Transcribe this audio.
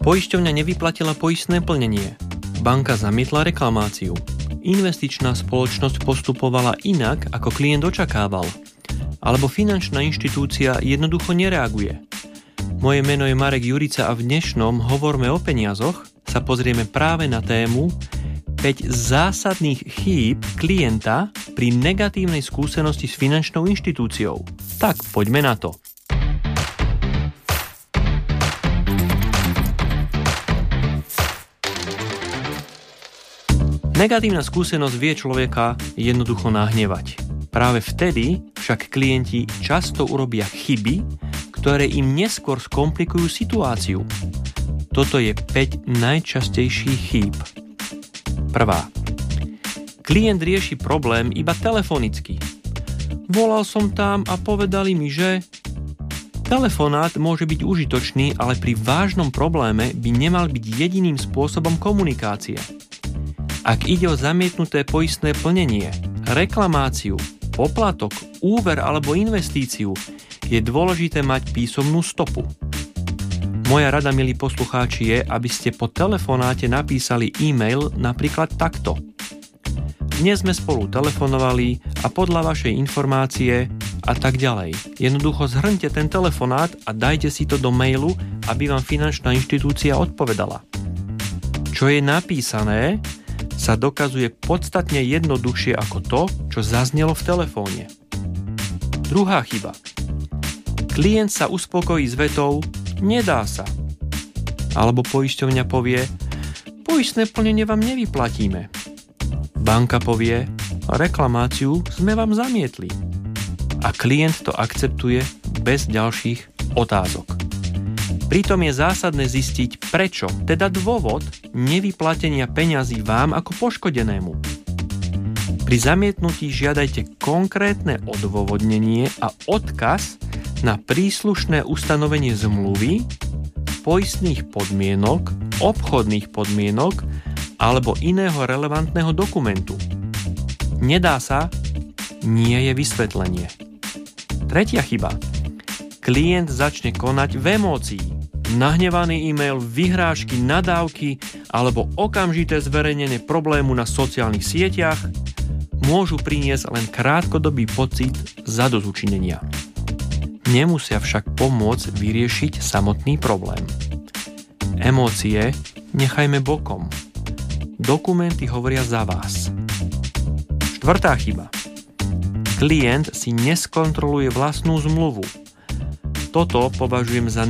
Poisťovňa nevyplatila poistné plnenie. Banka zamietla reklamáciu. Investičná spoločnosť postupovala inak, ako klient očakával. Alebo finančná inštitúcia jednoducho nereaguje. Moje meno je Marek Jurica a v dnešnom Hovorme o peniazoch sa pozrieme práve na tému 5 zásadných chýb klienta pri negatívnej skúsenosti s finančnou inštitúciou. Tak poďme na to. Negatívna skúsenosť vie človeka jednoducho nahnevať. Práve vtedy však klienti často urobia chyby, ktoré im neskôr skomplikujú situáciu. Toto je 5 najčastejších chýb. Prvá. Klient rieši problém iba telefonicky. Volal som tam a povedali mi, že... Telefonát môže byť užitočný, ale pri vážnom probléme by nemal byť jediným spôsobom komunikácie. Ak ide o zamietnuté poistné plnenie, reklamáciu, poplatok, úver alebo investíciu, je dôležité mať písomnú stopu. Moja rada, milí poslucháči, je, aby ste po telefonáte napísali e-mail napríklad takto. Dnes sme spolu telefonovali a podľa vašej informácie a tak ďalej. Jednoducho zhrňte ten telefonát a dajte si to do mailu, aby vám finančná inštitúcia odpovedala. Čo je napísané, sa dokazuje podstatne jednoduchšie ako to, čo zaznelo v telefóne. Druhá chyba. Klient sa uspokojí s vetou nedá sa. Alebo poisťovňa povie poistné plnenie vám nevyplatíme. Banka povie reklamáciu sme vám zamietli. A klient to akceptuje bez ďalších otázok. Pritom je zásadné zistiť, prečo, teda dôvod nevyplatenia peňazí vám ako poškodenému. Pri zamietnutí žiadajte konkrétne odôvodnenie a odkaz na príslušné ustanovenie zmluvy, poistných podmienok, obchodných podmienok alebo iného relevantného dokumentu. Nedá sa, nie je vysvetlenie. Tretia chyba. Klient začne konať v emócii. Nahnevaný e-mail, vyhrážky, nadávky alebo okamžité zverejnenie problému na sociálnych sieťach môžu priniesť len krátkodobý pocit zadozučinenia. Nemusia však pomôcť vyriešiť samotný problém. Emócie nechajme bokom. Dokumenty hovoria za vás. Štvrtá chyba. Klient si neskontroluje vlastnú zmluvu. Toto považujem za